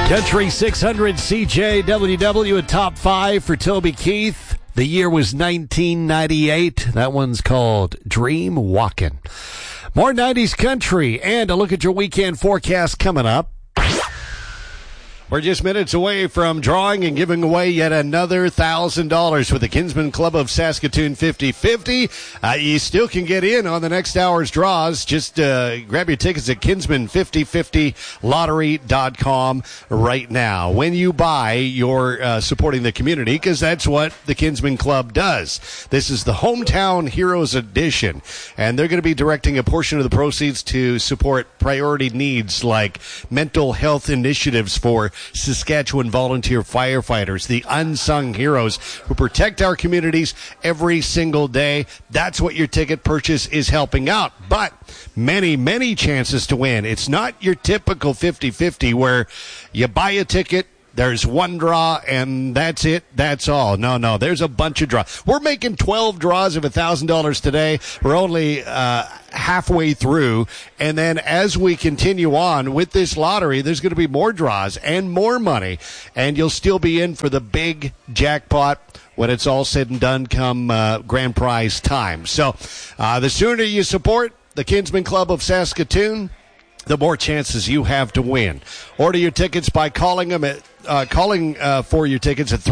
Country 600 CJWW, a top 5 for Toby Keith. The year was 1998. That one's called Dream Walkin'. More 90s country and a look at your weekend forecast coming up. We're just minutes away from drawing and giving away yet another $1,000 with the Kinsman Club of Saskatoon 50-50. You still can get in on the next hour's draws. Just grab your tickets at Kinsman5050lottery.com right now. When you buy, you're supporting the community because that's what the Kinsman Club does. This is the Hometown Heroes Edition, and they're going to be directing a portion of the proceeds to support priority needs like mental health initiatives for Saskatchewan volunteer firefighters, the unsung heroes who protect our communities every single day. That's what your ticket purchase is helping out. But many, many chances to win. It's not your typical 50-50 where you buy a ticket, there's one draw, and that's it. That's all. No. There's a bunch of draws. We're making 12 draws of $1,000 today. We're only halfway through. And then as we continue on with this lottery, there's going to be more draws and more money. And you'll still be in for the big jackpot when it's all said and done come grand prize time. So the sooner you support the Kinsman Club of Saskatoon, the more chances you have to win. Order your tickets by calling them at for your tickets at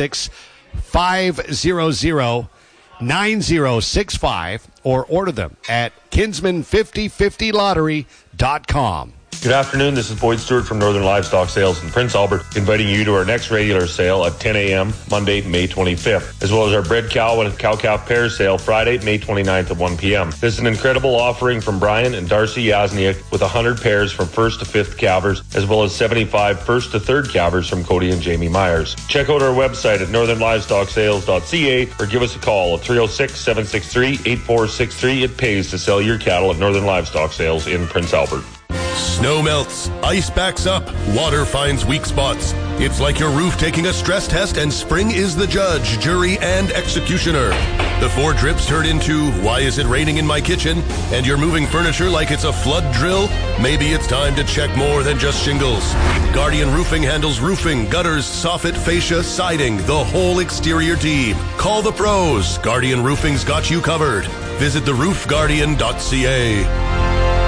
306-500-9065 or order them at Kinsman5050lottery.com. Good afternoon. This is Boyd Stewart from Northern Livestock Sales in Prince Albert, inviting you to our next regular sale at 10 a.m. Monday, May 25th, as well as our bred cow and cow-calf pair sale Friday, May 29th at 1 p.m. This is an incredible offering from Brian and Darcy Yasniak with 100 pairs from 1st to 5th calvers, as well as 75 1st to 3rd calvers from Cody and Jamie Myers. Check out our website at northernlivestocksales.ca or give us a call at 306-763-8463. It pays to sell your cattle at Northern Livestock Sales in Prince Albert. Snow melts, ice backs up, water finds weak spots. It's like your roof taking a stress test and spring is the judge, jury, and executioner. The 4 drips turn into, why is it raining in my kitchen? And you're moving furniture like it's a flood drill? Maybe it's time to check more than just shingles. Guardian Roofing handles roofing, gutters, soffit, fascia, siding, the whole exterior team. Call the pros. Guardian Roofing's got you covered. Visit theroofguardian.ca.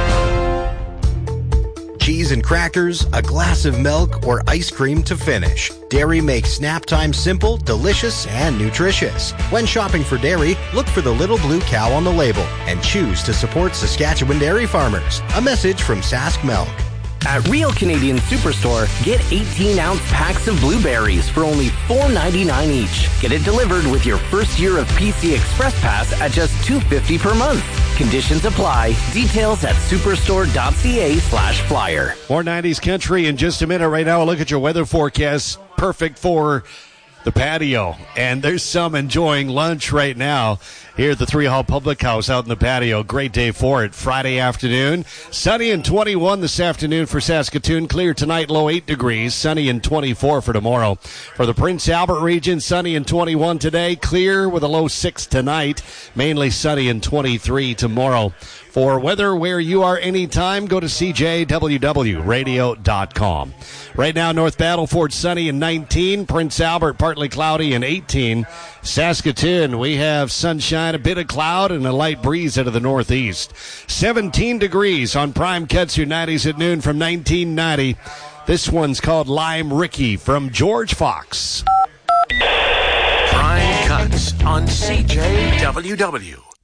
Cheese and crackers, a glass of milk, or ice cream to finish. Dairy makes snap time simple, delicious, and nutritious. When shopping for dairy, look for the little blue cow on the label and choose to support Saskatchewan dairy farmers. A message from Sask Milk. At Real Canadian Superstore, get 18-ounce packs of blueberries for only $4.99 each. Get it delivered with your first year of PC Express Pass at just $2.50 per month. Conditions apply. Details at superstore.ca/flyer. More 90s country in just a minute. Right now, a look at your weather forecast. Perfect for the patio. And there's some enjoying lunch right now here at the 3 Hall Public House out in the patio. Great day for it. Friday afternoon. Sunny and 21 this afternoon for Saskatoon. Clear tonight, low 8 degrees. Sunny and 24 for tomorrow. For the Prince Albert region, sunny and 21 today. Clear with a low 6 tonight. Mainly sunny and 23 tomorrow. For weather where you are anytime, go to CJWWradio.com. Right now, North Battleford, sunny and 19. Prince Albert, partly cloudy and 18. Saskatoon, we have sunshine, a bit of cloud, and a light breeze out of the northeast. 17 degrees on Prime Cuts, your 90s at noon from 1990. This one's called Lime Ricky from George Fox. Prime Cuts on CJWW.